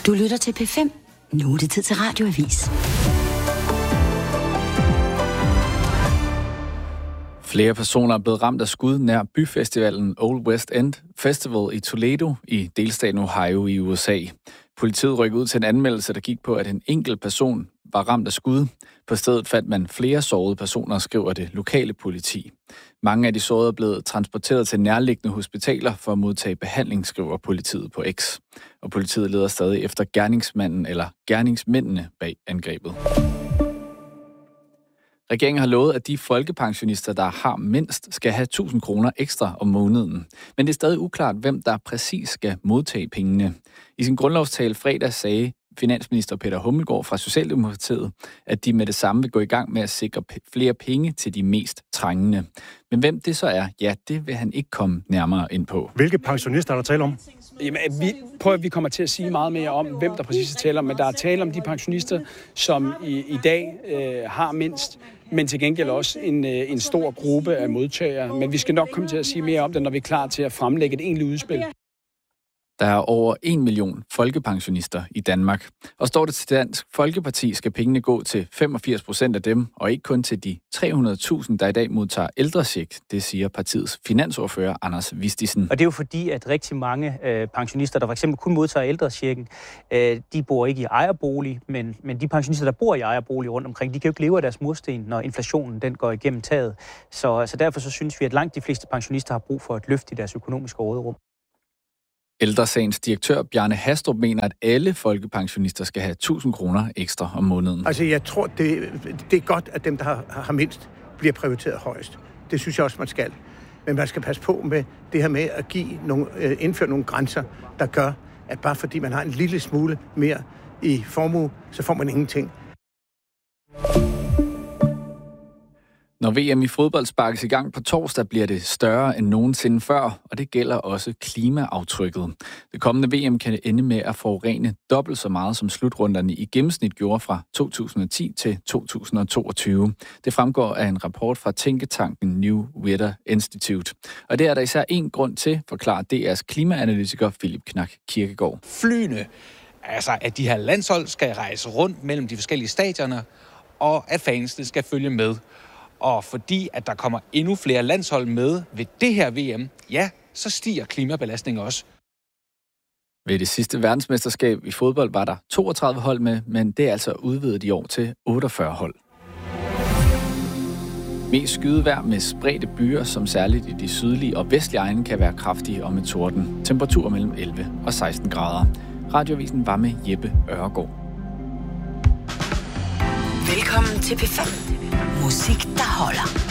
Du lytter til P5. Nu er det tid til Radioavis. Flere personer er blevet ramt af skud nær byfestivalen Old West End Festival i Toledo i delstaten Ohio i USA. Politiet rykkede ud til en anmeldelse, der gik på, at en enkelt person var ramt af skud. På stedet fandt man flere sårede personer, skriver det lokale politi. Mange af de sårede er blevet transporteret til nærliggende hospitaler for at modtage behandling, skriver politiet på X. Og politiet leder stadig efter gerningsmanden eller gerningsmændene bag angrebet. Regeringen har lovet, at de folkepensionister, der har mindst, skal have 1.000 kroner ekstra om måneden. Men det er stadig uklart, hvem der præcis skal modtage pengene. I sin grundlovstale fredag sagde finansminister Peter Hummelgaard fra Socialdemokratiet, at de med det samme vil gå i gang med at sikre flere penge til de mest trængende. Men hvem det så er, ja, det vil han ikke komme nærmere ind på. Hvilke pensionister er der tale om? Jamen, vi kommer til at sige meget mere om, hvem der præcis er tale om, men der er tale om de pensionister, som i dag har mindst, men til gengæld også en stor gruppe af modtagere. Men vi skal nok komme til at sige mere om det, når vi er klar til at fremlægge et egentligt udspil. Der er over 1 million folkepensionister i Danmark. Og står det til Dansk Folkeparti, skal pengene gå til 85% af dem, og ikke kun til de 300.000, der i dag modtager ældrecheck. Det siger partiets finansordfører Anders Vistisen. Og det er jo fordi, at rigtig mange pensionister, der for eksempel kun modtager ældrechecken, de bor ikke i ejerbolig, men de pensionister, der bor i ejerbolig rundt omkring, de kan jo ikke leve af deres mursten, når inflationen den går igennem taget. Så derfor så synes vi, at langt de fleste pensionister har brug for et løft i deres økonomiske råderum. Ældresagens direktør Bjarne Hastrup mener, at alle folkepensionister skal have 1.000 kroner ekstra om måneden. Altså, jeg tror, det er godt, at dem, der har mindst, bliver prioriteret højst. Det synes jeg også, man skal. Men man skal passe på med det her med at indføre nogle grænser, der gør, at bare fordi man har en lille smule mere i formue, så får man ingenting. Når VM i fodbold sparkes i gang på torsdag, bliver det større end nogensinde før, og det gælder også klimaaftrykket. Det kommende VM kan ende med at forurene dobbelt så meget, som slutrunderne i gennemsnit gjorde fra 2010 til 2022. Det fremgår af en rapport fra tænketanken New Weather Institute. Og det er der især en grund til, forklarer DR's klimaanalytiker Philip Knak Kirkegaard. Flyene, altså at de her landshold skal rejse rundt mellem de forskellige stadioner, og at fansene skal følge med. Og fordi at der kommer endnu flere landshold med ved det her VM, ja, så stiger klimabelastningen også. Ved det sidste verdensmesterskab i fodbold var der 32 hold med, men det er altså udvidet i år til 48 hold. Mest skydevejr med spredte byer, som særligt i de sydlige og vestlige egne kan være kraftige og med torden. Temperatur mellem 11 og 16 grader. Radioavisen var med Jeppe Øregård. Velkommen til P5. Musik, der holder.